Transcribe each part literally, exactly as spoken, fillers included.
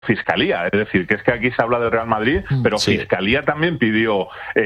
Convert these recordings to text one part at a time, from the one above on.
Fiscalía, es decir, que es que aquí se habla del Real Madrid, pero sí. Fiscalía también pidió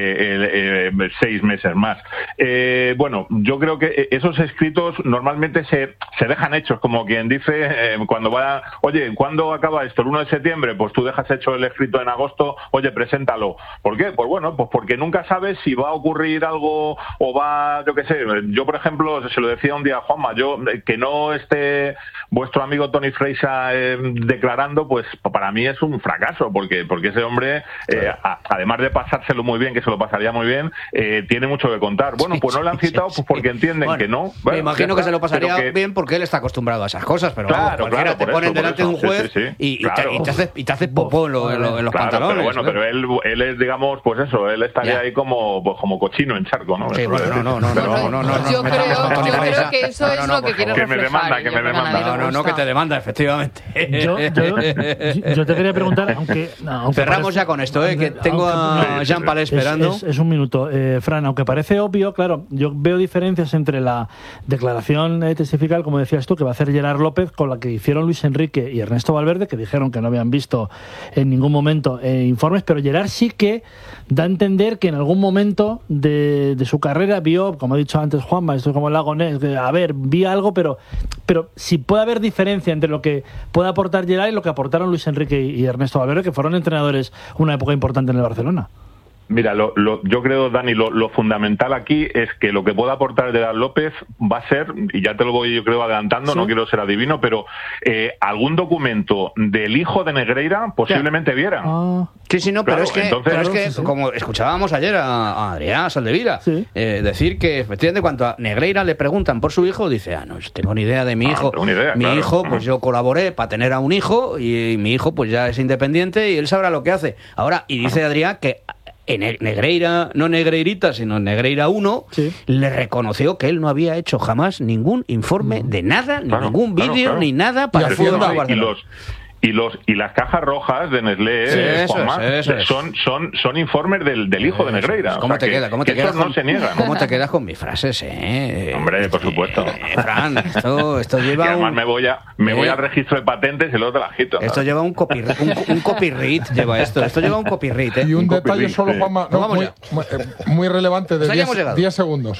eh, eh, seis meses más. Eh, bueno, yo creo que esos escritos normalmente se, se dejan hechos, como quien dice, eh, cuando va, oye, ¿cuándo acaba esto? ¿El uno de septiembre? Pues tú dejas hecho el escrito en agosto, oye, preséntalo. ¿Por qué? Pues bueno, pues porque nunca sabes si va a ocurrir algo o va, yo qué sé, yo por ejemplo, se lo decía un día a Juanma, yo, que no esté vuestro amigo Tony Freixa eh, declarando, pues para mí es un fracaso, porque porque ese hombre, eh, a, además de pasárselo muy bien, que se lo pasaría muy bien, eh, tiene mucho que contar. Bueno, pues no lo han citado pues porque entienden bueno, que no. Bueno, me imagino que se lo pasaría que... bien porque él está acostumbrado a esas cosas, pero claro, vamos, cualquiera claro, te ponen eso, delante de un juez sí, sí, sí. Y, y, claro. te, y, te hace, y te hace popó en, lo, en, lo, en los claro, pantalones. Pero bueno, ¿no? Pero él, él es, digamos, pues eso, él estaría ya. ahí como, pues, como cochino en charco, ¿no? Sí, bueno, no, no, no, pero, no, no, no, no. Yo creo, yo creo que eso es lo que quiere reflejar. Que me demanda, que me demanda. No, no, no, que te demanda, efectivamente. Yo, yo, yo te quería preguntar, aunque... No, cerramos parece, ya con esto, ¿eh? que tengo aunque, a Jean Palé esperando. Es, es, es un minuto. Eh, Fran, aunque parece obvio, claro, yo veo diferencias entre la declaración eh, testifical, como decías tú, que va a hacer Gerard López, con la que hicieron Luis Enrique y Ernesto Valverde, que dijeron que no habían visto en ningún momento eh, informes, pero Gerard sí que da a entender que en algún momento de, de su carrera vio, como ha dicho antes Juanma, esto es como el lago Ness, que, a ver, vi algo, pero, pero si puede haber diferencia entre lo que puede aportar Gerard y lo que aportaron Luis Enrique y, y Ernesto Valverde, que fueron entrenadores una época importante en el Barcelona. Mira, lo, lo, yo creo, Dani, lo, lo fundamental aquí es que lo que pueda aportar Gerard López va a ser, y ya te lo voy yo creo adelantando, ¿sí? No quiero ser adivino, pero eh, algún documento del hijo de Negreira posiblemente ya. viera. Ah. Sí, sí, no, claro, pero es que, entonces, pero es que sí, sí. como escuchábamos ayer a, a Adrián Saldevila, sí. eh, decir que efectivamente cuando a Negreira le preguntan por su hijo, dice, ah, no, yo tengo ni idea de mi ah, hijo. Idea, mi claro. hijo, pues yo colaboré para tener a un hijo y, y mi hijo pues ya es independiente y él sabrá lo que hace. Ahora, y dice Adrián que en Negreira, no Negreirita, sino Negreira uno, sí. le reconoció que él no había hecho jamás ningún informe no. de nada, ni claro, ningún vídeo, claro, claro. ni nada para el fútbol de Barcelona. Y los y las cajas rojas de Nestlé, sí, eh, Juanma, es, es. son son son informes del, del hijo de Negreira. ¿Cómo o sea, te queda? ¿Cómo te quedas? No se niegan. ¿Cómo te quedas con mis frases, eh? Hombre, por supuesto. Eh, Fran, esto, esto lleva y además un... me voy a me eh, voy al registro de patentes y luego te las quito. Esto ¿no? lleva un copyright, un, un copyright lleva esto. Esto lleva un copyright, ¿eh? Y un, un detalle solo, sí. Juanma, no, muy, muy, muy relevante de diez segundos.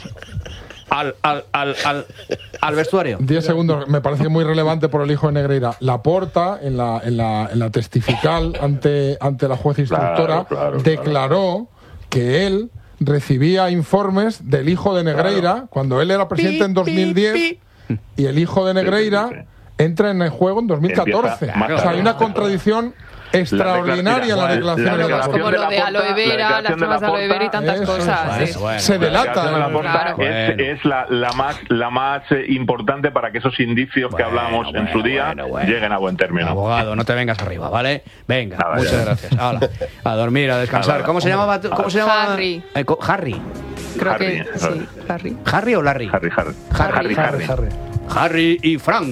Al, al, al, al, al vestuario. diez segundos, me parece muy relevante por el hijo de Negreira. Laporta, en la, en la, en la testifical ante, ante la juez instructora, claro, claro, declaró claro. que él recibía informes del hijo de Negreira claro. cuando él era presidente pi, en dos mil diez pi, pi. y el hijo de Negreira sí, sí, sí. entra en el juego en dos mil catorce. Empieza, o sea, hay una contradicción extraordinaria en la declaración de la como lo de aloe vera, las tomas de aloe vera y tantas eso, cosas. Eso, bueno, se delata. La claro. es, es la, la más la más eh, importante para que esos indicios bueno, que hablamos bueno, en su día bueno, bueno. lleguen a buen término. Abogado, no te vengas arriba, ¿vale? Venga, Nada, muchas ya. gracias. Hola. A dormir, a descansar. ¿Cómo se llamaba? ¿Cómo se llama? Harry. Eh, Harry. Creo Harry, que sí, Harry. ¿Harry o Larry? Harry, Harry. Harry, Harry. Harry. Harry. Harry y Frank.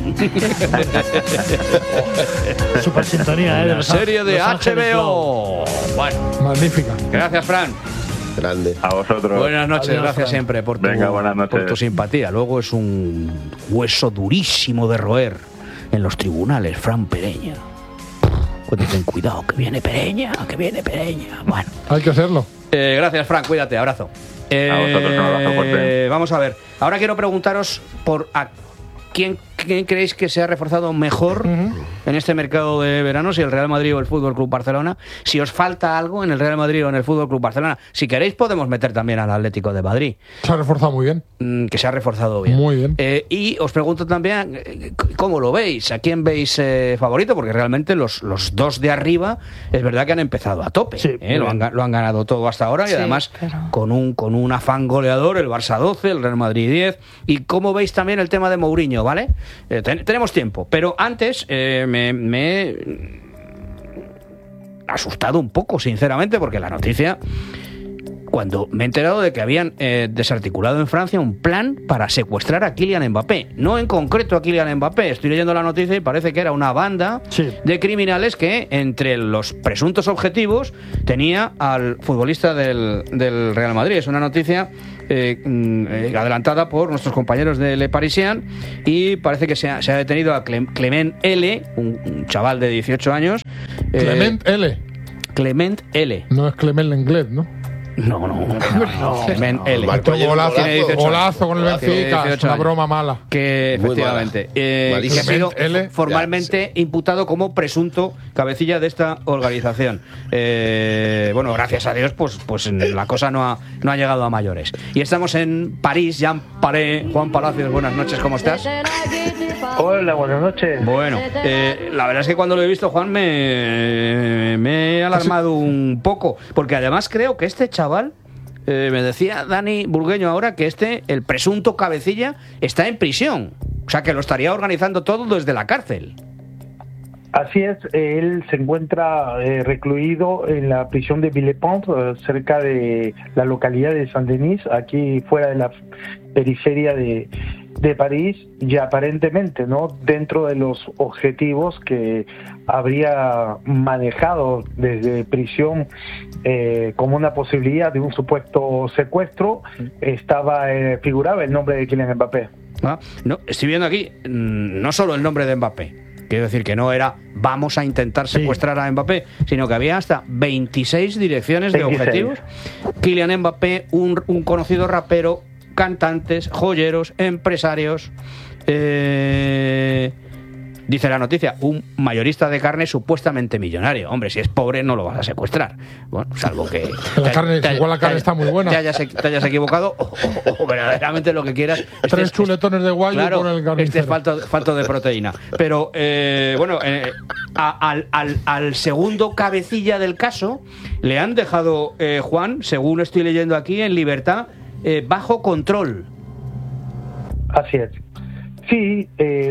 Super sintonía, ¿eh? De la serie de H B O. Bueno, magnífica. Gracias, Fran. Grande. A vosotros. Buenas noches, Adiós, gracias Fran. siempre por tu, Venga, buenas noches. por tu simpatía. Luego es un hueso durísimo de roer en los tribunales, Fran Pereña. Cuando dicen, cuidado, que viene Pereña, que viene Pereña. Bueno. Hay que hacerlo. Eh, gracias, Fran, cuídate, abrazo. Eh, a vosotros, un abrazo fuerte. Vamos a ver. Ahora quiero preguntaros por a quién, quién creéis que se ha reforzado mejor uh-huh. en este mercado de verano, si el Real Madrid o el Fútbol Club Barcelona. Si os falta algo en el Real Madrid o en el Fútbol Club Barcelona. Si queréis podemos meter también al Atlético de Madrid. Se ha reforzado muy bien. Mm, que se ha reforzado bien. Muy bien. Eh, y os pregunto también cómo lo veis. ¿A quién veis eh, favorito? Porque realmente los, los dos de arriba es verdad que han empezado a tope. Sí, eh, lo, han, lo han ganado todo hasta ahora sí, y además claro. con un con un afán goleador, el Barça doce, el Real Madrid diez. ¿Y cómo veis también el tema de Mourinho, ¿vale? Eh, ten, tenemos tiempo, pero antes eh, me, me he asustado un poco, sinceramente, porque la noticia, cuando me he enterado de que habían eh, desarticulado en Francia un plan para secuestrar a Kylian Mbappé. No en concreto a Kylian Mbappé, estoy leyendo la noticia y parece que era una banda sí. de criminales que entre los presuntos objetivos tenía al futbolista del, del Real Madrid. Es una noticia eh, eh, adelantada por nuestros compañeros de Le Parisien, y parece que se ha, se ha detenido a Clement L, un, un chaval de dieciocho años. Clement eh, L. Clement L. No es Clement Lenglet, ¿no? No, no, no, no. Clement no, L. Golazo, golazo con el Benfica, es una broma mala. Que efectivamente eh, que ha sido L. formalmente ya, sí. imputado como presunto cabecilla de esta organización. Eh, bueno, gracias a Dios, pues, pues la cosa no ha, no ha llegado a mayores. Y estamos en París, Jean Paré. Juan Palacios, buenas noches, ¿cómo estás? Hola, buenas noches. Bueno, eh, la verdad es que cuando lo he visto, Juan, me, me he alarmado un poco, porque además creo que este chaval, eh, me decía Dani Burgueño ahora, que este, el presunto cabecilla, está en prisión. O sea, que lo estaría organizando todo desde la cárcel. Así es, él se encuentra eh, recluido en la prisión de Villepinte, eh, cerca de la localidad de Saint-Denis, aquí fuera de la periferia de, de París, y aparentemente, ¿no?, dentro de los objetivos que habría manejado desde prisión eh, como una posibilidad de un supuesto secuestro, estaba eh, figuraba el nombre de Kylian Mbappé. Ah, no, estoy viendo aquí no solo el nombre de Mbappé. Quiero decir que no era vamos a intentar secuestrar sí. a Mbappé, sino que había hasta veintiséis direcciones veintiséis. De objetivos. Kylian Mbappé, un, un conocido rapero, cantantes, joyeros, empresarios. Eh, dice la noticia, un mayorista de carne supuestamente millonario. Hombre, si es pobre no lo vas a secuestrar. Bueno, salvo que... La carne, te, igual la carne te, está muy buena. Te hayas, te hayas equivocado o, o, o verdaderamente lo que quieras. Tres este, chuletones de guayo claro, con el carnicero. Este es falto, falto de proteína. Pero, eh, bueno, eh, a, al, al, al segundo cabecilla del caso le han dejado, eh, Juan, según estoy leyendo aquí, en libertad, eh, bajo control. Así es. Sí,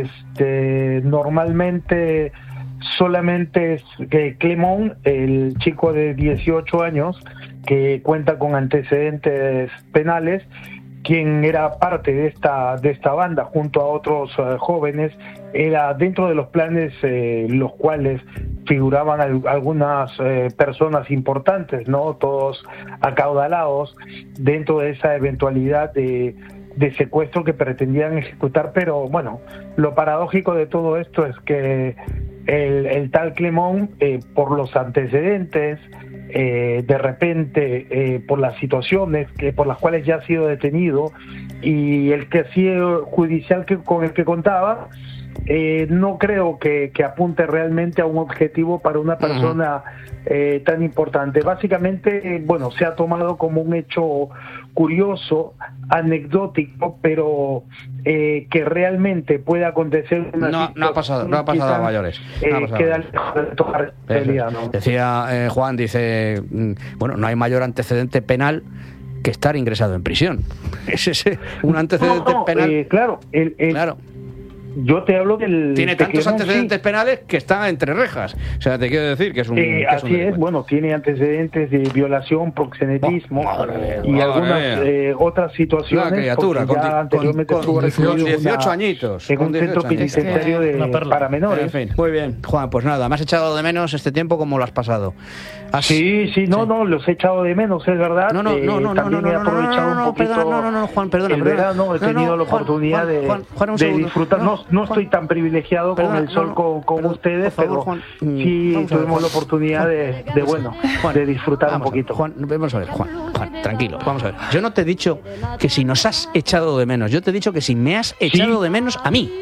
este, normalmente solamente es que Clement, el chico de dieciocho años que cuenta con antecedentes penales, quien era parte de esta de esta banda junto a otros uh, jóvenes, era dentro de los planes eh, los cuales figuraban al, algunas eh, personas importantes, ¿no? Todos acaudalados dentro de esa eventualidad de de secuestro que pretendían ejecutar, pero bueno, lo paradójico de todo esto es que el, el tal Clement, eh, por los antecedentes, eh, de repente, eh, por las situaciones que por las cuales ya ha sido detenido y el que ha sido judicial que, con el que contaba, eh, no creo que, que apunte realmente a un objetivo para una persona eh, tan importante. Básicamente, eh, bueno, se ha tomado como un hecho curioso, anecdótico, pero eh, que realmente puede acontecer una no, no ha pasado, no ha pasado quizás, a mayores. No eh, queda lejos de tomar realidad, ¿no? Decía eh, Juan, dice, bueno, no hay mayor antecedente penal que estar ingresado en prisión. Es ese un antecedente no, no, penal. Eh, claro, el, el, claro. Yo te hablo del... Tiene tantos antecedentes sí. penales que está entre rejas. O sea, te quiero decir que es un... Eh, que así es, un es, bueno, tiene antecedentes de violación, proxenetismo oh, madre, y madre algunas eh, otras situaciones. Una criatura, con, ya anteriormente con, con, con dieciocho añitos. En un centro penitenciario de, para menores. En fin, muy bien, Juan, pues nada, me has echado de menos este tiempo como lo has pasado. Así, sí, sí, no, sí. no, los he echado de menos, es verdad. No, no, no, no, eh, también no, no, he aprovechado no, no, no, un poquito no, no, no, Juan, perdona, el perdona. verano, he tenido no, no, la oportunidad Juan, Juan, Juan, de, Juan, de disfrutar. No, no, no estoy tan privilegiado perdona, con el sol no, no, con, con perdón, ustedes, favor, pero Juan, sí tuvimos la oportunidad de, de bueno, Juan, de disfrutar un poquito. Juan, vamos a ver, Juan, Juan, tranquilo, vamos a ver. Yo no te he dicho que si nos has echado de menos, yo te he dicho que si me has echado ¿Sí? de menos a mí.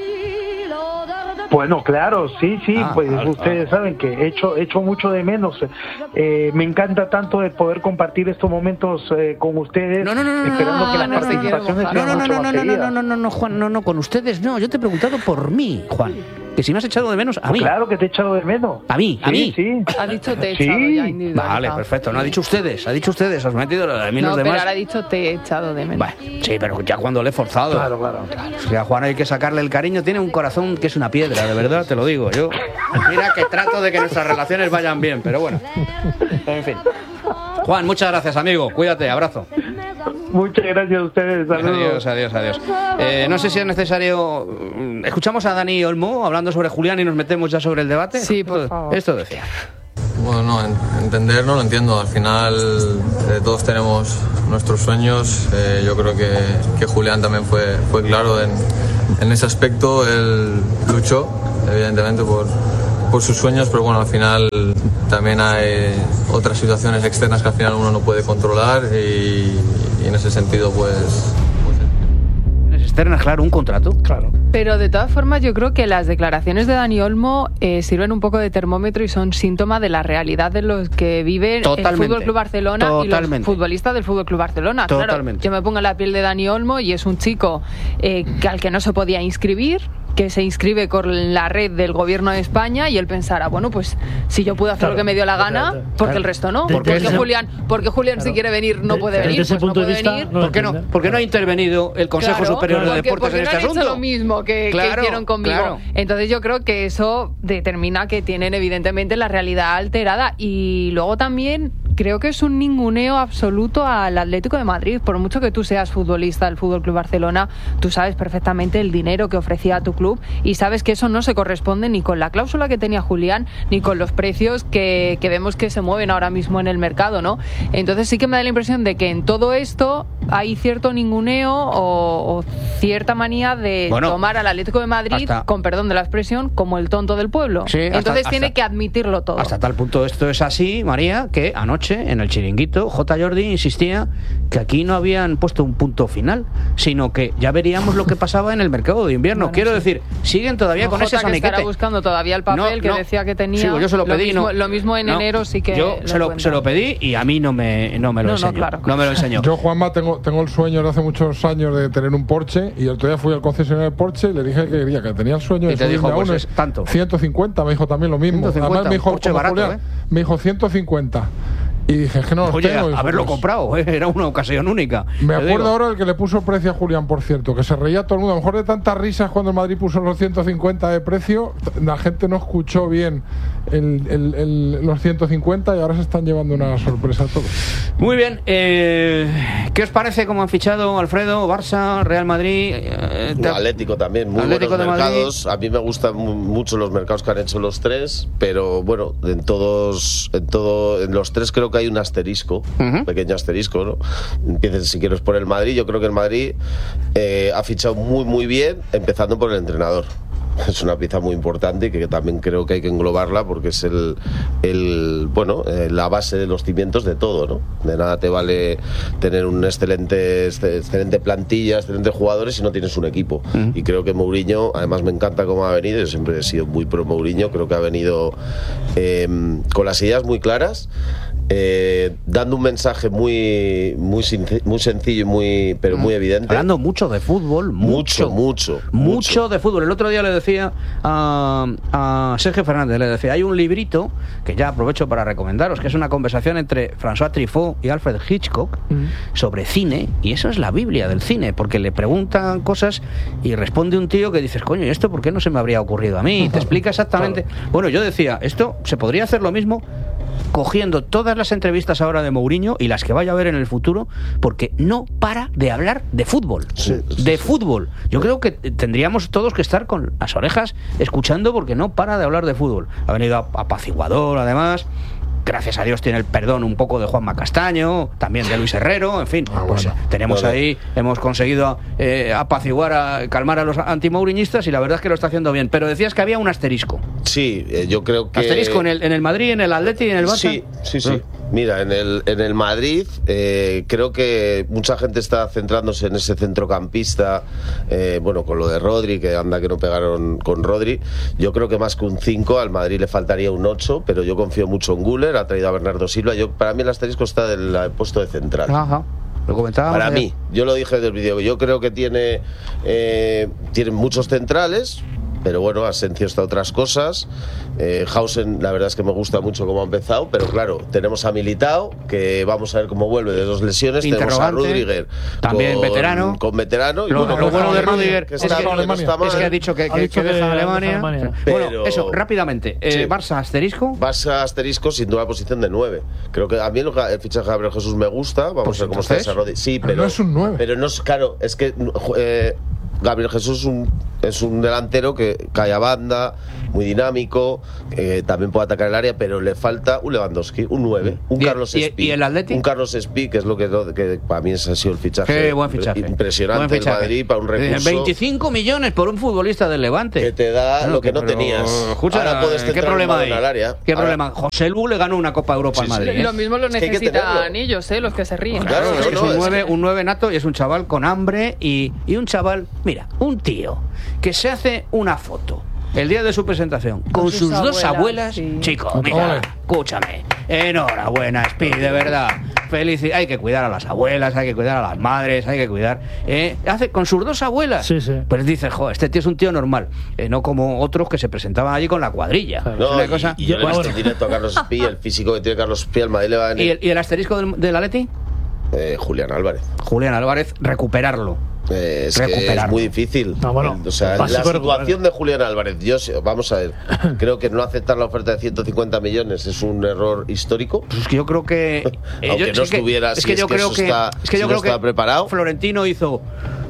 Bueno, claro, sí, sí, ah, pues ah, ustedes ah. saben que he hecho, he hecho mucho de menos. Eh, me encanta tanto de poder compartir estos momentos eh, con ustedes, no, no, no, esperando no, que las no, participaciones no, sean no, no, mucho no, más no, seguidas. no, no, no, no, Juan, no, no, con ustedes no. Yo te he preguntado por mí, Juan. Que si me has echado de menos, a pues mí. Claro que te he echado de menos. A mí, a sí, mí. Sí, ha dicho te he echado sí. ya individual. Vale, perfecto. No ha dicho ustedes, ha dicho ustedes. Os metido lo de mí no, los demás. demás. Pero ahora ha dicho te he echado de menos. Bueno, sí, pero ya cuando le he forzado. Claro, claro. claro. O sea, Juan, hay que sacarle el cariño. Tiene un corazón que es una piedra, de verdad, te lo digo. Yo, mira que trato de que nuestras relaciones vayan bien, pero bueno. En fin. Juan, muchas gracias, amigo. Cuídate, abrazo. Muchas gracias a ustedes. Saludos. Adiós, adiós, adiós. Eh, no sé si es necesario. Escuchamos a Dani Olmo hablando sobre Julián y nos metemos ya sobre el debate. Sí, por favor. Esto decía. Bueno, no, en, entender no lo entiendo. Al final eh, todos tenemos nuestros sueños. Eh, yo creo que, que Julián también fue, fue claro en, en ese aspecto. Él luchó, evidentemente, por, por sus sueños, pero bueno, al final también hay otras situaciones externas que al final uno no puede controlar y, y en ese sentido, pues... externas, claro, un contrato. Claro. Pero de todas formas yo creo que las declaraciones de Dani Olmo eh, sirven un poco de termómetro y son síntoma de la realidad de los que viven Totalmente. el Fútbol Club Barcelona Totalmente. y los futbolistas del Fútbol Club Barcelona. Totalmente. Claro, yo me pongo en la piel de Dani Olmo y es un chico eh, que al que no se podía inscribir, que se inscribe con la red del gobierno de España y él pensara, bueno, pues si yo puedo hacer Claro. lo que me dio la gana, Claro. porque el resto no. De- Porque desde- Julián, porque Julián Claro. si quiere venir no De- puede desde venir, ese pues punto no de puede vista, venir. no lo ¿Por qué no? entiendo. ¿Por qué no ha intervenido el Consejo Claro, Superior de porque- Deportes porque en este no han asunto? hecho lo mismo que, que Claro, hicieron conmigo. claro. Entonces yo creo que eso determina que tienen evidentemente la realidad alterada y luego también creo que es un ninguneo absoluto al Atlético de Madrid. Por mucho que tú seas futbolista del Fútbol Club Barcelona, tú sabes perfectamente el dinero que ofrecía a tu club y sabes que eso no se corresponde ni con la cláusula que tenía Julián ni con los precios que, que vemos que se mueven ahora mismo en el mercado, ¿no? Entonces sí que me da la impresión de que en todo esto hay cierto ninguneo o, o cierta manía de Bueno, tomar al Atlético de Madrid, hasta- con perdón de la expresión, como el tonto del pueblo. Sí, hasta- Entonces tiene hasta- que admitirlo todo. Hasta tal punto esto es así, María, que anoche en el chiringuito J. Jordi insistía que aquí no habían puesto un punto final, sino que ya veríamos lo que pasaba en el mercado de invierno. Bueno, Quiero sí. decir, siguen todavía No, con Jota, ese que estará saniquete. buscando todavía el papel No, que no. decía que tenía. Sí, yo se lo pedí. mismo, no, lo mismo en no. enero sí que Yo se, lo, cuenta. se lo pedí y a mí no me, no me lo No, no, enseñó. claro. No me lo enseñó. Yo, Juanma, tengo, tengo el sueño de hace muchos años de tener un Porsche y el otro día fui al concesionario de Porsche y le dije que quería, que tenía el sueño Y de te subirme dijo, a pues uno. es tanto. ciento cincuenta, me dijo también lo mismo. ciento cincuenta, Además me dijo, un Porsche como barato, Julián, ¿eh? me dijo ciento cincuenta. Y dije, que no los Oye, tengo. Y dijo, haberlo pues, comprado, ¿eh? Era una ocasión única. Me te acuerdo digo. ahora el que le puso precio a Julián, por cierto, que se reía todo el mundo. A lo mejor de tantas risas cuando el Madrid puso los ciento cincuenta de precio, la gente no escuchó bien el, el, el, los ciento cincuenta y ahora se están llevando una sorpresa a todos. Muy bien. Eh, ¿Qué os parece cómo han fichado Alfredo, Barça, Real Madrid? Eh, te- Atlético también, muy Atlético buenos de Madrid. mercados. A mí me gustan mu- mucho los mercados que han hecho los tres, pero bueno, en todos, en todo, en los tres creo que hay un asterisco, Ujú. pequeño asterisco, ¿no? Empieces si quieres por el Madrid. Yo creo que el Madrid eh, ha fichado muy muy bien, empezando por el entrenador. Es una pieza muy importante y que también creo que hay que englobarla porque es el, el bueno eh, la base de los cimientos de todo, ¿no? De nada te vale tener un excelente este- excelente plantilla, excelentes jugadores si no tienes un equipo. Mm. Y creo que Mourinho, además me encanta cómo ha venido, yo siempre he sido muy pro Mourinho, creo que ha venido eh, con las ideas muy claras. Eh, dando un mensaje muy muy, sinc- muy sencillo y muy pero muy evidente. Hablando mucho de fútbol, mucho, mucho, mucho, mucho de fútbol. El otro día le decía a, a Sergio Fernández, le decía, hay un librito que ya aprovecho para recomendaros, que es una conversación entre François Truffaut y Alfred Hitchcock sobre cine, y eso es la Biblia del cine, porque le preguntan cosas y responde un tío que dices, coño, ¿y esto por qué no se me habría ocurrido a mí? Y te explica exactamente. Bueno, yo decía, esto se podría hacer lo mismo cogiendo todas las entrevistas ahora de Mourinho y las que vaya a ver en el futuro, porque no para de hablar de fútbol. Sí, sí, de sí. fútbol. Yo creo que tendríamos todos que estar con las orejas escuchando porque no para de hablar de fútbol. Ha venido a- apaciguador, además. Gracias a Dios tiene el perdón un poco de Juanma Castaño, también de Luis Herrero, en fin, Ah, pues bueno. tenemos Bueno. ahí, hemos conseguido eh, apaciguar, a, calmar a los antimouriñistas y la verdad es que lo está haciendo bien. Pero decías que había un asterisco. Sí, eh, yo creo que Asterisco en el, en el Madrid, en el Atleti y en el Barça. Sí, sí, sí. Mira, en el, en el Madrid eh, creo que mucha gente está centrándose en ese centrocampista, eh, bueno, con lo de Rodri, que anda que no pegaron con Rodri. Yo creo que más que un cinco, al Madrid le faltaría un ocho, pero yo confío mucho en Güler, ha traído a Bernardo Silva. Yo, para mí el asterisco está del del puesto de central. Ajá. Lo comentábamos Para ayer. mí, yo lo dije del vídeo, yo creo que tiene, eh, tiene muchos centrales, pero bueno, Asensio está otras cosas. Eh, Hausen, la verdad es que me gusta mucho cómo ha empezado, pero claro, tenemos a Militao, que vamos a ver cómo vuelve de dos lesiones. Tenemos a Interrogante. Rudiger, También con, veterano. Con veterano. Y Lo, bueno, lo que bueno de Alemania, Rudiger que es, está, que, que no Alemania. está mal. es que ha dicho que, Ha que- dicho que que deja deja Alemania. Alemania. Bueno, Pero- eso, rápidamente. Eh, Sí. Barça, asterisco. Vas a asterisco sin duda posición de nueve. Creo que a mí el, el fichaje de Gabriel Jesús me gusta. Vamos Pues a ver cómo está entonces- ese Rodri. Sí, Pero pero no es un nueve. Pero no es claro, es que eh, Gabriel Jesús es un es un delantero que cae a banda, muy dinámico, eh, también puede atacar el área, pero le falta un Lewandowski, un nueve, un ¿Y, Carlos y, Espí. ¿Y el Atleti? Un Carlos Espí, que es lo que, que para mí ese ha sido el fichaje. Qué buen fichaje. Impresionante Buen fichaje. el Madrid para un recurso. veinticinco millones por un futbolista del Levante. Que te da claro, lo que no pero, tenías. Escucha, ahora puedes ¿qué problema hay? Al área. ¿Qué ahora, problema? José Lu le ganó una Copa Europa sí, al Madrid. Sí. ¿eh? Lo mismo lo es que necesitan ellos, ¿eh? Los que se ríen. Claro, es, no, es, no, un es nueve, que... un nueve nato y es un chaval con hambre y, y un chaval, mira, un tío que se hace una foto el día de su presentación con, con sus, sus abuelas, dos abuelas, sí. Chico, mira, escúchame, enhorabuena, Speed, de verdad, feliz, hay que cuidar a las abuelas, hay que cuidar a las madres, hay que cuidar, ¿eh? Hace con sus dos abuelas, sí, sí. Pues dices, joder, este tío es un tío normal, eh, no como otros que se presentaban allí con la cuadrilla. No, una y, cosa... y yo le he visto bueno. directo a Carlos Espí, el físico que tiene Carlos Espí, al Madrid le va a venir. ¿Y el, y el asterisco del, del Atleti? Eh, Julián Álvarez. Julián Álvarez, recuperarlo. Eh, es que es muy difícil. No, bueno, o sea, la situación de Julián Álvarez, yo vamos a ver, creo que no aceptar la oferta de ciento cincuenta millones es un error histórico. Pues es que yo creo que eh, aunque yo, no es estuviera, que, si es que yo es que creo que está, es que si yo no creo que preparado. Florentino hizo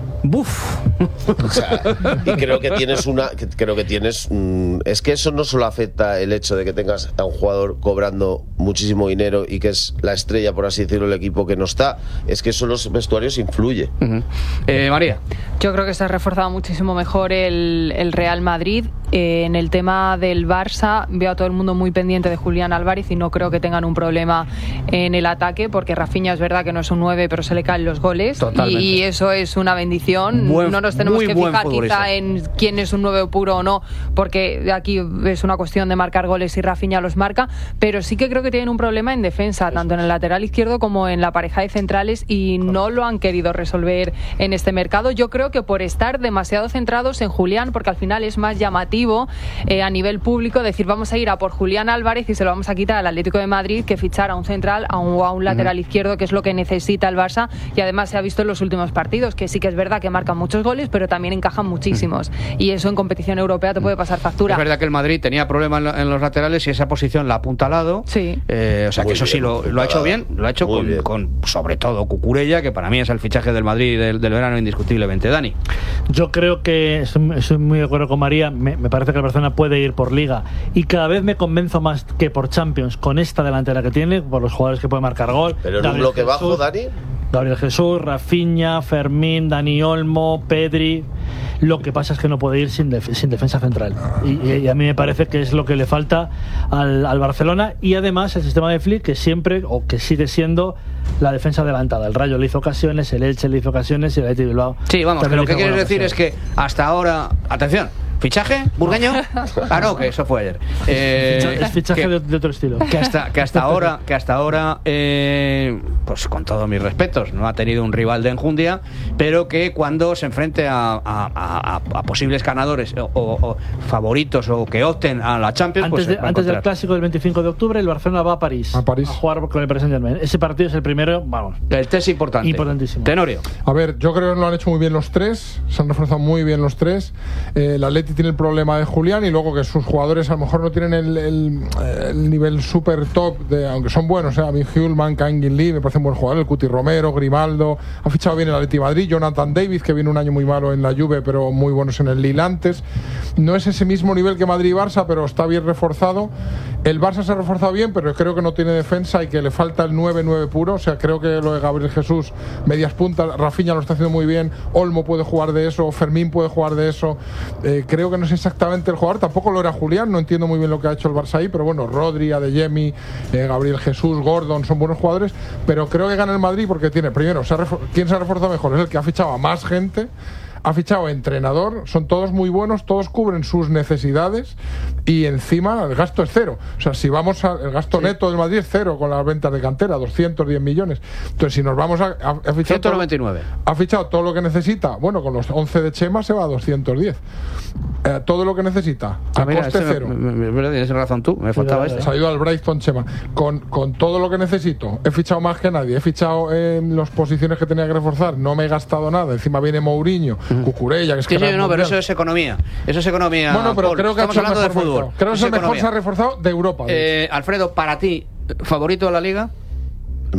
¡buf! O sea, y creo que tienes una que, creo que tienes mm, es que eso no solo afecta el hecho de que tengas a un jugador cobrando muchísimo dinero y que es la estrella, por así decirlo, del equipo que no está, es que eso en los vestuarios influye. Uh-huh. eh, María, yo creo que se ha reforzado muchísimo mejor el, el Real Madrid. Eh, en el tema del Barça veo a todo el mundo muy pendiente de Julián Álvarez y no creo que tengan un problema en el ataque, porque Rafinha es verdad que no es un nueve, pero se le caen los goles. Totalmente. Y, y eso es una bendición. Buen, no nos tenemos que fijar futbolista. quizá en quién es un nueve puro o no, porque aquí es una cuestión de marcar goles y Rafinha los marca, pero sí que creo que tienen un problema en defensa, tanto en el lateral izquierdo como en la pareja de centrales, y no lo han querido resolver en este mercado. Yo creo que por estar demasiado centrados en Julián, porque al final es más llamativo eh, a nivel público decir vamos a ir a por Julián Álvarez y se lo vamos a quitar al Atlético de Madrid que fichar a un central a un, a un lateral uh-huh. izquierdo, que es lo que necesita el Barça, y además se ha visto en los últimos partidos que sí que es verdad que marcan muchos goles, pero también encajan muchísimos, uh-huh. y eso en competición europea te puede pasar factura. Es verdad que el Madrid tenía problemas en, en los laterales y esa posición la ha apuntalado, sí. eh, o sea muy que eso bien, sí lo, lo ha hecho bien, lo ha hecho con, con sobre todo Cucurella, que para mí es el fichaje del Madrid del, del verano indiscutiblemente. Dani, yo creo que estoy, estoy muy de acuerdo con María, me, me parece que el Barcelona puede ir por Liga y cada vez me convenzo más que por Champions con esta delantera que tiene, por los jugadores que puede marcar gol. Pero en un bloque Jesús, bajo, Dani. Gabriel Jesús, Rafinha, Fermín, Dani Olmo, Pedri. Lo que pasa es que no puede ir sin, def- sin defensa central. Y, y a mí me parece que es lo que le falta al, al Barcelona. Y además el sistema de Flick, que siempre, o que sigue siendo la defensa adelantada. El Rayo le hizo ocasiones, el Elche le hizo ocasiones y el Athletic Bilbao. Sí, vamos, que lo que quieres decir es que hasta ahora, atención, ¿fichaje? ¿Burgueño? Ah, no, que eso fue ayer. Eh, es fichaje que, de, de otro estilo. Que hasta, que hasta ahora, que hasta ahora eh, pues con todos mis respetos, no ha tenido un rival de enjundia, pero que cuando se enfrente a, a, a, a posibles ganadores o, o, o favoritos o que opten a la Champions, antes, pues de, antes del clásico del veinticinco de octubre, el Barcelona va a París, a París a jugar con el Paris Saint-Germain. Ese partido es el primero, vamos. El test importante. Importantísimo. Tenorio. A ver, yo creo que lo han hecho muy bien los tres, se han reforzado muy bien los tres. Eh, el Atleti tiene el problema de Julián y luego que sus jugadores a lo mejor no tienen el, el, el nivel super top, de, aunque son buenos, ¿eh? A mí Hjulman, Kangin Lee me parece un buen jugador, el Cuti Romero, Grimaldo, ha fichado bien el Atleti Madrid, Jonathan David, que viene un año muy malo en la Juve, pero muy buenos en el Lille antes. No es ese mismo nivel que Madrid y Barça, pero está bien reforzado. El Barça se ha reforzado bien, pero creo que no tiene defensa y que le falta el nueve nueve puro, o sea, creo que lo de Gabriel Jesús, medias puntas, Rafinha lo está haciendo muy bien, Olmo puede jugar de eso, Fermín puede jugar de eso, eh, creo que no es exactamente el jugador, tampoco lo era Julián, no entiendo muy bien lo que ha hecho el Barça ahí, pero bueno, Rodri, Adeyemi, eh, Gabriel Jesús, Gordon, son buenos jugadores, pero creo que gana el Madrid porque tiene, primero, se ha refor- ¿quién se ha reforzado mejor? Es el que ha fichado a más gente, ha fichado entrenador, son todos muy buenos, todos cubren sus necesidades y encima el gasto es cero. O sea, si vamos a, el gasto sí. neto del Madrid es cero con las ventas de cantera, doscientos diez millones. Entonces, si nos vamos a... a, a fichar ciento noventa y nueve. Todo, ha fichado todo lo que necesita. Bueno, con los once de Chema se va a doscientos diez. Eh, todo lo que necesita, a ah, mira, coste este cero. Me, me, me, tienes razón tú, me faltaba este. Se ha ido al Brighton Chema. Con, con todo lo que necesito, he fichado más que nadie, he fichado en las posiciones que tenía que reforzar, no me he gastado nada. Encima viene Mourinho, uh-huh. Cucurella, que es sí, que sí, no, pero eso es economía. Eso es economía. Bueno, pero Paul. creo que estamos hablando de fútbol. Momento. Creo que es el mejor se ha reforzado de Europa. Eh, Alfredo, para ti, ¿favorito de la Liga? El Madrid.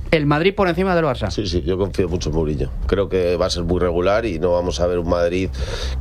El Madrid por encima del Barça. Sí, sí, yo confío mucho en Mourinho. Creo que va a ser muy regular y no vamos a ver un Madrid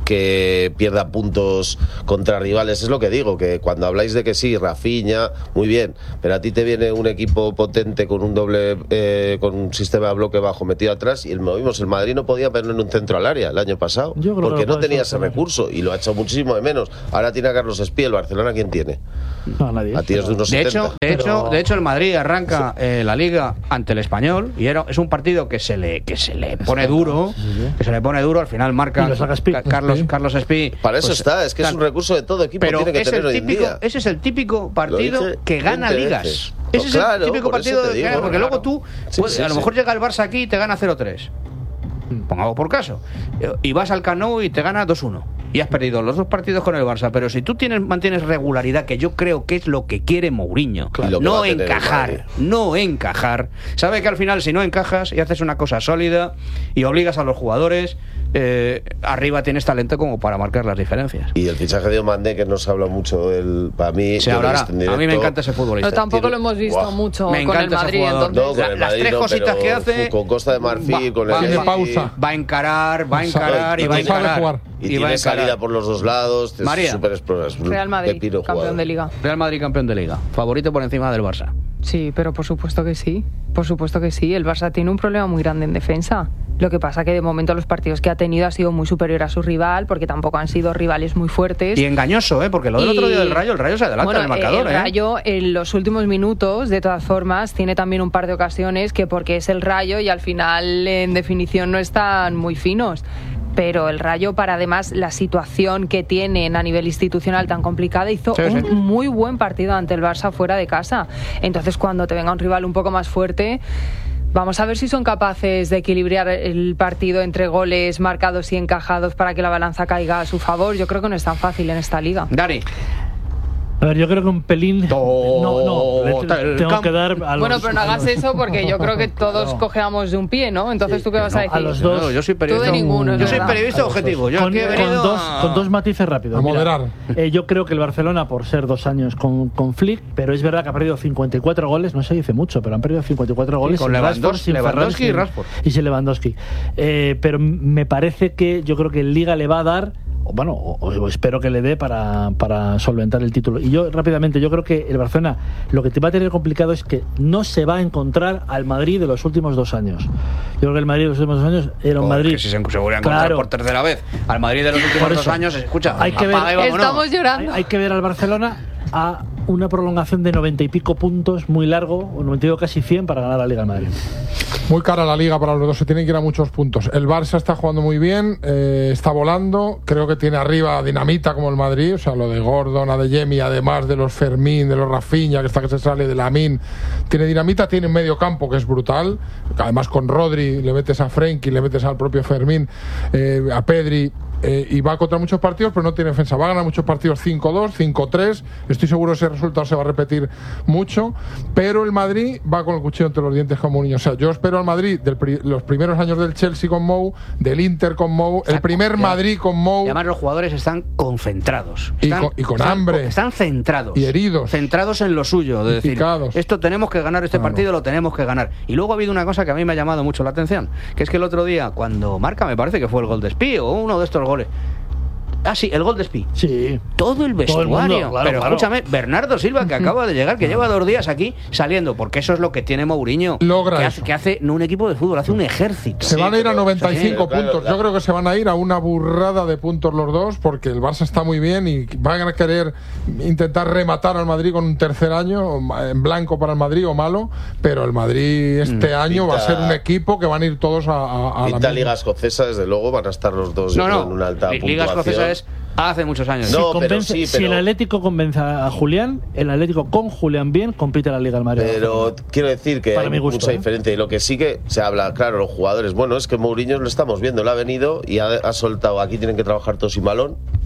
que pierda puntos contra rivales. Es lo que digo, que cuando habláis de que sí, Rafinha, muy bien, pero a ti te viene un equipo potente con un doble, eh, con un sistema de bloque bajo metido atrás y el, vimos, el Madrid no podía poner un centro al área el año pasado porque no tenía ese recurso y lo ha hecho muchísimo de menos. Ahora tiene a Carlos Espí, el Barcelona, ¿quién tiene? No, nadie. A tíos de unos de setenta. hecho, de Pero... hecho, de hecho el Madrid arranca eh, la Liga ante el Español y era, es un partido que se le que se le pone duro, que se le pone duro, al final marca Ca Carlos Carlos Espí. Para eso pues, está, es que tal. es un recurso de todo equipo Pero tiene que es tener el hoy en típico, día. ese es el típico partido que gana ligas. Veces. Ese es claro, el típico partido que gana, porque claro. luego tú sí, pues, sí, a lo sí. mejor llega el Barça aquí y te gana cero tres. Pongamos por caso. Y vas al Camp Nou y te gana dos uno. Y has perdido los dos partidos con el Barça. Pero si tú tienes, mantienes regularidad, que yo creo que es lo que quiere Mourinho, claro, no encajar, no encajar. Sabe que al final si no encajas y haces una cosa sólida y obligas a los jugadores, eh, arriba tienes talento como para marcar las diferencias. Y el fichaje de Omandé, que no se habla mucho, el, para mí... Se hablará. A mí me encanta ese futbolista. Pero tampoco Tiene, lo hemos visto wow, mucho me con el encanta Madrid. ese jugador. Entonces, No, con la, el las Madrid tres no, cositas pero que hace... con Costa de Marfil, va, con va, el... Tiene pausa. Va a encarar, va a encarar y va a sabe encarar. jugar. Y, Y va a tiene encarar. salida por los dos lados. María. Es súper explorado. Real Madrid, Pepino campeón jugador. de Liga. Real Madrid campeón de Liga. Favorito por encima del Barça. Sí, pero por supuesto que sí. Por supuesto que sí. El Barça tiene un problema muy grande en defensa. Lo que pasa que de momento los partidos que ha tenido ha sido muy superior a su rival, porque tampoco han sido rivales muy fuertes. Y engañoso, ¿eh? Porque lo del Y... otro día del Rayo, el Rayo se adelanta bueno, en el marcador, el ¿eh? Rayo en los últimos minutos, de todas formas, tiene también un par de ocasiones que porque es el Rayo y al final en definición no están muy finos. Pero el Rayo, para además la situación que tienen a nivel institucional tan complicada, hizo sí, un sí. muy buen partido ante el Barça fuera de casa. Entonces, cuando te venga un rival un poco más fuerte, vamos a ver si son capaces de equilibrar el partido entre goles marcados y encajados para que la balanza caiga a su favor. Yo creo que no es tan fácil en esta liga. Dani. A ver, yo creo que un pelín... To- No, no, le el tengo camp- que dar a los... Bueno, pero no hagas eso porque yo creo que todos No. cojeamos de un pie, ¿no? Entonces, Sí, ¿tú qué vas no, a decir? a los dos. No, yo soy Tú periodista. de ninguno, es Yo soy verdad. periodista objetivo. Yo Con, aquí he con venido dos, a- con dos matices rápidos. A moderar. Eh, yo creo que el Barcelona, por ser dos años con, con Flick, pero es verdad que ha perdido cincuenta y cuatro goles, no se dice mucho, pero han perdido cincuenta y cuatro goles. con sin Lewandowski- Rashford, sin Lewandowski Ferran, y Rashford. Y sin Lewandowski. Eh, pero me parece que yo creo que el Liga le va a dar, o bueno, o, o espero que le dé para, para solventar el título. Y yo, rápidamente, yo creo que el Barcelona lo que te va a tener complicado es que no se va a encontrar al Madrid de los últimos dos años. Yo creo que el Madrid de los últimos dos años era un Joder, Madrid... que si se se volviera a encontrar Claro. por tercera vez al Madrid de los últimos Por dos eso. años, escucha, Hay que ver- apaga y vámonos. Estamos llorando. Hay, hay que ver al Barcelona a una prolongación de noventa y pico puntos muy largo, o noventa y dos, casi cien para ganar la Liga del Madrid. Muy cara la liga para los dos, se tienen que ir a muchos puntos. El Barça está jugando muy bien, eh, está volando, creo que tiene arriba dinamita como el Madrid, o sea, lo de Gordon, Adeyemi, además de los Fermín, de los Rafinha, que está que se sale de Lamine, tiene dinamita, tiene un medio campo que es brutal, además con Rodri le metes a Frenkie, le metes al propio Fermín, eh, a Pedri, eh, y va contra muchos partidos, pero no tiene defensa. Va a ganar muchos partidos cinco dos, cinco tres. Estoy seguro que ese resultado se va a repetir mucho. Pero el Madrid va con el cuchillo entre los dientes como un niño. O sea, yo espero al Madrid de pri los primeros años del Chelsea con Mou, del Inter con Mou, el primer Madrid con Mou. Y además los jugadores están concentrados. Y Están, con- y con están- hambre. Están centrados. Y heridos. Centrados en lo suyo. De Y decir, picados. esto tenemos que ganar, este Claro. partido lo tenemos que ganar. Y luego ha habido una cosa que a mí me ha llamado mucho la atención, que es que el otro día, cuando marca, me parece que fue el gol de Espí o uno de estos goles. Ah, sí, el gol de Espí. Sí. Todo el Todo vestuario. el mundo, claro, Pero claro. escúchame, Bernardo Silva, que acaba de llegar, que lleva dos días aquí saliendo, porque eso es lo que tiene Mourinho. Logra que eso. hace, que hace no un equipo de fútbol, hace un ejército. Se van a ir a pero- noventa y cinco sí, claro, puntos. claro. Yo creo que se van a ir a una burrada de puntos los dos, porque el Barça está muy bien y van a querer intentar rematar al Madrid con un tercer año en blanco para el Madrid o malo, pero el Madrid este año va a Pinta- ser un equipo que van a ir todos a, a, a la Pinta misma. Liga Escocesa, desde luego, van a estar los dos yo No, creo, no. en una alta Li- Liga puntuación. Escocesa es hace muchos años. No, Si, pero convence- sí, si el pero- Atlético convence a Julián, el Atlético con Julián bien compite la Liga del Madrid. Pero quiero decir que Para hay mi gusto, mucha ¿eh? diferencia. Y lo que sí que se habla, claro, los jugadores, bueno, es que Mourinho lo estamos viendo, lo ha venido y ha, ha soltado, aquí tienen que trabajar todos sin balón.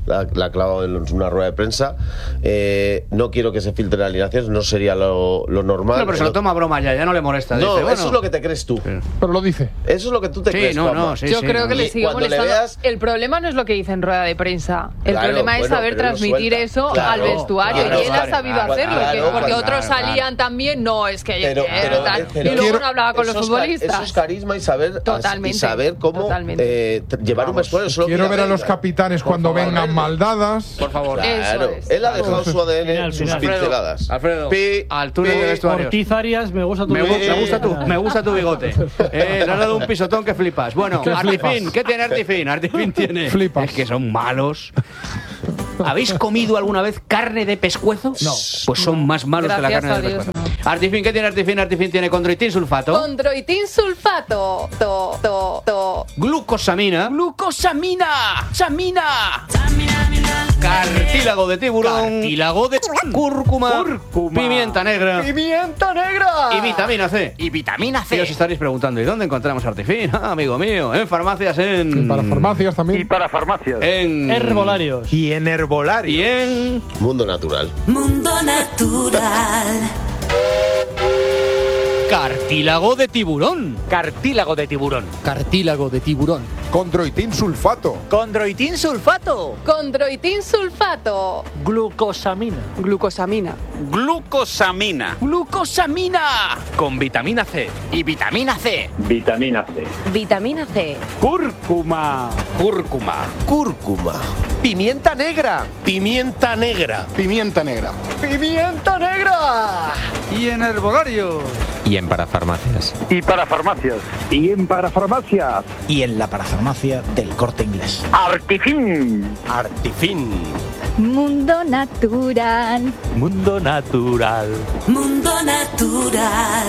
la, la ha clavado en una rueda de prensa. Eh, no quiero que se filtren alineaciones, no sería lo, lo normal. No, pero se lo toma a broma ya, ya no le molesta. No, dice, bueno, eso es lo que te crees tú. Pero lo dice. Eso es lo que tú te sí, crees. No, no, sí, Yo sí, creo no. que le sigue Cuando le molestando. veas- El problema no es lo que dice en rueda de prensa. El Claro, problema es bueno, saber pero lo transmitir suelta. eso Claro, al vestuario. claro, y él ha claro, sabido claro, hacerlo. claro, que- claro, porque claro, otros claro. salían también. No, es que. Pero- que- pero- tal. pero y luego quiero- no hablaba con los Eso es ca- futbolistas. Eso es carisma y saber, Totalmente, y saber cómo totalmente. eh, t- llevar un vestuario. Eso es lo Quiero que ver a venga. los capitanes cuando favor, vengan Alfredo. maldadas. Por favor. Claro, Eso es. él ha dejado su A D N, Final, sus final. pinceladas. Alfredo, Pi, al túnel pi, de vestuarios. Ortiz Arias, me gusta tu Me, gu- bigote. me gusta tu, me gusta tu bigote. Eh, le has dado un pisotón que flipas. Bueno, ¿Qué Artifin, flipas? ¿qué tiene Artifin? Artifin tiene. Flipas. Es que son malos. ¿Habéis comido alguna vez carne de pescuezo? No. Pues son más malos que la Gracias carne a de Dios, pescuezo. Artifin, ¿qué tiene Artifin? Artifin tiene condroitin sulfato, Condroitin sulfato. To, to, to. glucosamina, ¡Glucosamina! ¡Samina! cartílago de tiburón, Cartílago de cúrcuma, Cúrcuma. pimienta negra ¡Pimienta negra! y vitamina C. Y vitamina Y os C. estaréis preguntando, ¿y dónde encontramos Artifin? Ah, amigo mío, en farmacias, en... Para farmacias también. para farmacias. En... Herbolarios. Y en herbolario. Y en... Mundo natural. Mundo natural. Cartílago de tiburón. Cartílago de tiburón. Cartílago de tiburón. Condroitin sulfato. Condroitin sulfato. Condroitin sulfato. Glucosamina. Glucosamina. Glucosamina. Glucosamina. Con vitamina C. Y vitamina C. Vitamina C. Vitamina C. Cúrcuma. Cúrcuma. Cúrcuma. Pimienta negra. Pimienta negra. Pimienta negra. Pimienta negra. Y en herbolario. Y en parafarmacias. Y para farmacias. Y en parafarmacias. Y en la parafarmacia del Corte Inglés. Artifin. Artifin. Mundo natural. Mundo natural. Mundo natural.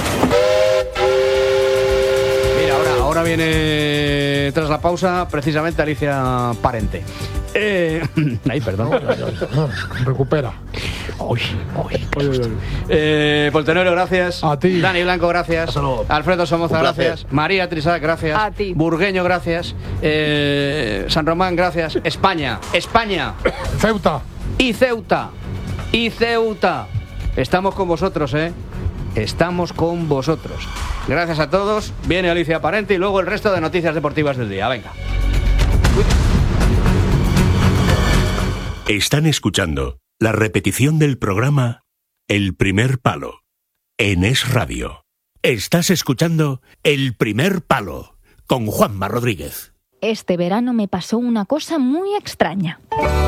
Mira, ahora, ahora viene tras la pausa precisamente Alicia Parente. Eh, ay, perdón. Recupera. Uy, uy, qué susto. Eh, Poltenero, gracias. A ti. Dani Blanco, gracias. Alfredo Somoza, Un placer. gracias. María Trisac, gracias. A ti. Burgueño, gracias. Eh, San Román, gracias. España, España. Ceuta. Y Ceuta. Y Ceuta. Estamos con vosotros, ¿eh? Estamos con vosotros. Gracias a todos. Viene Alicia Parente y luego el resto de noticias deportivas del día. Venga. Están escuchando la repetición del programa El Primer Palo en Es Radio. Estás escuchando El Primer Palo con Juanma Rodríguez. Este verano me pasó una cosa muy extraña.